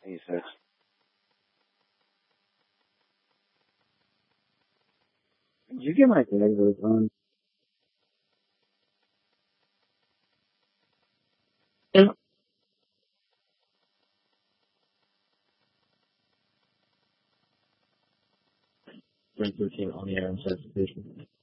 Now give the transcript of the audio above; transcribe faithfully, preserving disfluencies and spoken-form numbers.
He says, did you get my tag vote on? Yeah. Three thirteen on the air and says station.